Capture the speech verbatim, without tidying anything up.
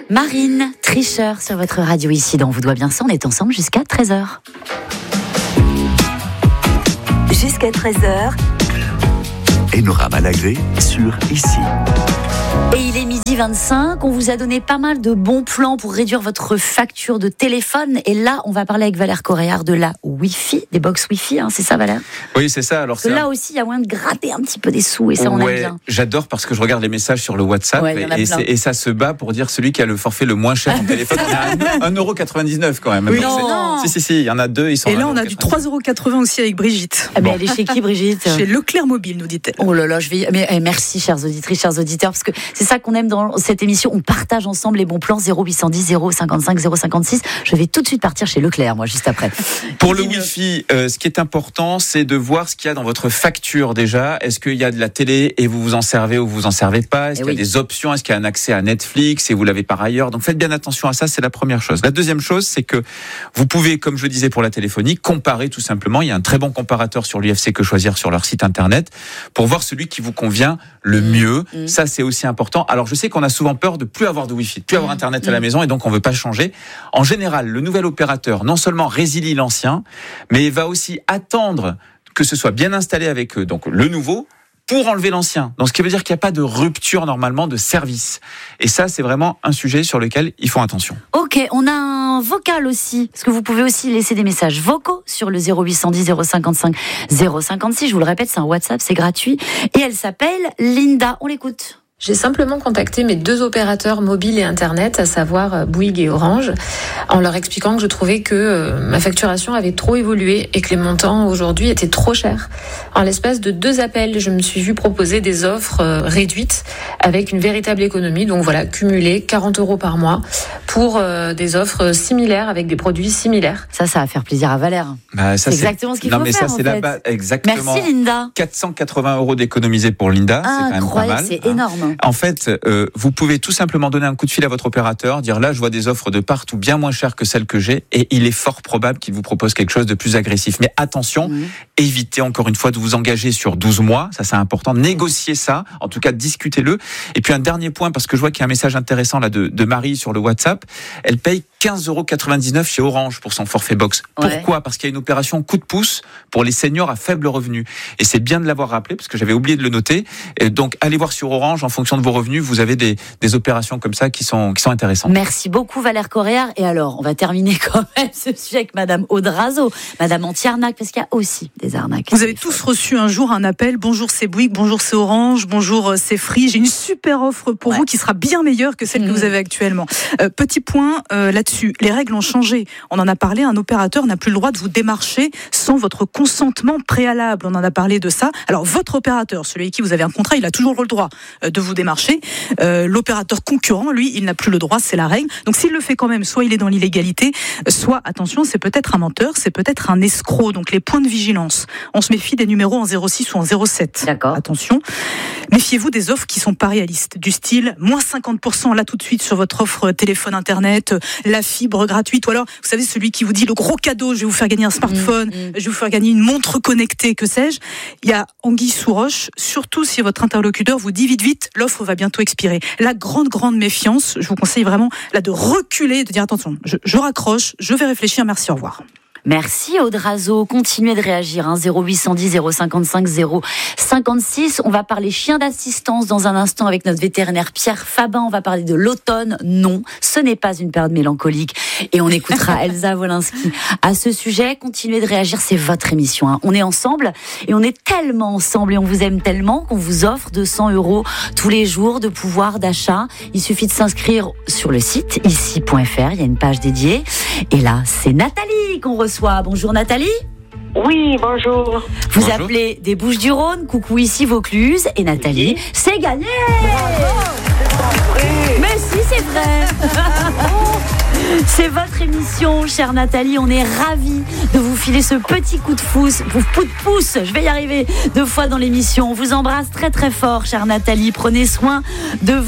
Marine, tricheur sur votre radio ici dans Vous doit bien ça, on est ensemble jusqu'à treize heures. Jusqu'à treize heures. Enora Malagré sur Ici. Et il est midi vingt-cinq, on vous a donné pas mal de bons plans pour réduire votre facture de téléphone. Et là, on va parler avec Valère Coréard de la Wi-Fi, des box Wi-Fi, hein, c'est ça Valère ? Oui, c'est ça. Alors, parce que c'est là un... aussi, il y a moyen de gratter un petit peu des sous et ça, on ouais, aime bien. J'adore parce que je regarde les messages sur le WhatsApp ouais, et, et ça se bat pour dire celui qui a le forfait le moins cher en téléphone. Il y a un euro quatre-vingt-dix-neuf quand même. Oui, non, non. Si, si, si, il y en a deux. Ils sont et là, on a du trois euros quatre-vingts aussi avec Brigitte. Ah, bon. Mais elle est chez qui, Brigitte ? Chez Leclerc Mobile, nous dit-elle. Oh là là, je vais. Mais eh, merci, chères auditrices, chers auditeurs, parce que c'est ça qu'on aime dans cette émission. On partage ensemble les bons plans. Zéro huit cent dix, zéro cinquante-cinq, zéro cinquante-six. Je vais tout de suite partir chez Leclerc, moi, juste après. Pour le Wi-Fi, euh, ce qui est important, c'est de voir ce qu'il y a dans votre facture déjà. Est-ce qu'il y a de la télé et vous vous en servez ou vous vous en servez pas ? Est-ce et qu'il oui. y a des options ? Est-ce qu'il y a un accès à Netflix et vous l'avez par ailleurs ? Donc faites bien attention à ça, c'est la première chose. La deuxième chose, c'est que vous pouvez, comme je le disais pour la téléphonie, comparer tout simplement. Il y a un très bon comparateur sur l'U F C Que Choisir sur leur site internet pour voir celui qui vous convient le mieux. Mmh. Ça, c'est aussi important. Alors je sais qu'on a souvent peur de plus avoir de Wi-Fi, de plus avoir Internet à la maison et donc on veut pas changer. En général, le nouvel opérateur non seulement résilie l'ancien, mais va aussi attendre que ce soit bien installé avec eux, donc le nouveau, pour enlever l'ancien. Donc ce qui veut dire qu'il n'y a pas de rupture normalement de service. Et ça, c'est vraiment un sujet sur lequel ils font attention. Ok, on a un vocal aussi, parce que vous pouvez aussi laisser des messages vocaux sur le zéro huit cent dix, zéro cinquante-cinq, zéro cinquante-six. Je vous le répète, c'est un WhatsApp, c'est gratuit. Et elle s'appelle Linda. On l'écoute. J'ai simplement contacté mes deux opérateurs mobiles et Internet, à savoir Bouygues et Orange, en leur expliquant que je trouvais que euh, ma facturation avait trop évolué et que les montants aujourd'hui étaient trop chers. En l'espace de deux appels, je me suis vue proposer des offres euh, réduites avec une véritable économie. Donc voilà, cumulé quarante euros par mois pour euh, des offres similaires avec des produits similaires. Ça, ça va faire plaisir à Valère. Bah, ça, c'est exactement ce qu'il non, faut mais faire. Ça, c'est en fait. La base. Exactement. Merci Linda. quatre cent quatre-vingts euros d'économiser pour Linda, ah, c'est quand même pas mal. C'est énorme. En fait, euh, vous pouvez tout simplement donner un coup de fil à votre opérateur, dire là, je vois des offres de partout bien moins chères que celles que j'ai, et il est fort probable qu'il vous propose quelque chose de plus agressif. Mais attention, mmh. évitez encore une fois de vous engager sur douze mois, ça c'est important, négociez ça, en tout cas discutez-le. Et puis un dernier point, parce que je vois qu'il y a un message intéressant là de, de Marie sur le WhatsApp, elle paye quinze euros quatre-vingt-dix-neuf chez Orange pour son forfait box. Ouais. Pourquoi ? Parce qu'il y a une opération coup de pouce pour les seniors à faible revenu. Et c'est bien de l'avoir rappelé, parce que j'avais oublié de le noter. Et donc, allez voir sur Orange, en fonction de vos revenus, vous avez des, des opérations comme ça qui sont, qui sont intéressantes. Merci beaucoup Valère Coréard. Et alors, on va terminer quand même ce sujet avec Madame Audrazo, Madame anti-arnaque, parce qu'il y a aussi des arnaques. Vous avez tous reçu un jour un appel, bonjour c'est Bouygues, bonjour c'est Orange, bonjour c'est Free, j'ai une super offre pour ouais. vous qui sera bien meilleure que celle mmh. que vous avez actuellement. Euh, petit point euh, là-dessus. Les règles ont changé. On en a parlé, un opérateur n'a plus le droit de vous démarcher sans votre consentement préalable. On en a parlé de ça. Alors, votre opérateur, celui avec qui vous avez un contrat, il a toujours le droit de vous démarcher. Euh, l'opérateur concurrent, lui, il n'a plus le droit, c'est la règle. Donc, s'il le fait quand même, soit il est dans l'illégalité, soit, attention, c'est peut-être un menteur, c'est peut-être un escroc. Donc, les points de vigilance. On se méfie des numéros en zéro six ou en zéro sept. D'accord. Attention. Méfiez-vous des offres qui sont pas réalistes. Du style, moins cinquante pour cent là tout de suite sur votre offre téléphone internet, la fibre gratuite, ou alors, vous savez, celui qui vous dit le gros cadeau, je vais vous faire gagner un smartphone, mmh, mmh. je vais vous faire gagner une montre connectée, que sais-je. Il y a anguille sous roche, surtout si votre interlocuteur vous dit vite, vite, l'offre va bientôt expirer. La grande, grande méfiance, je vous conseille vraiment là de reculer, de dire attention, je, je raccroche, je vais réfléchir, merci, au revoir. Merci Audrazo, continuez de réagir, hein, zéro huit cent dix, zéro cinquante-cinq, zéro cinquante-six. On va parler chiens d'assistance dans un instant avec notre vétérinaire Pierre Fabin. On va parler de l'automne. Non, ce n'est pas une période mélancolique. Et on écoutera Elsa Wolinski à ce sujet. Continuez de réagir, c'est votre émission. Hein. On est ensemble et on est tellement ensemble et on vous aime tellement qu'on vous offre deux cents euros tous les jours de pouvoir d'achat. Il suffit de s'inscrire sur le site ici point f r. Il y a une page dédiée. Et là, c'est Nathalie qu'on reçoit. Bonjour Nathalie. Oui, bonjour. Vous bonjour. Appelez des Bouches-du-Rhône. Coucou, ici Vaucluse. Et Nathalie, oui. C'est gagné. Bravo. C'est pas vrai. Mais si, c'est vrai. C'est votre émission, chère Nathalie. On est ravis de vous filer ce petit coup de pouce, coup de pouce. Je vais y arriver deux fois dans l'émission. On vous embrasse très très fort, chère Nathalie. Prenez soin de vous.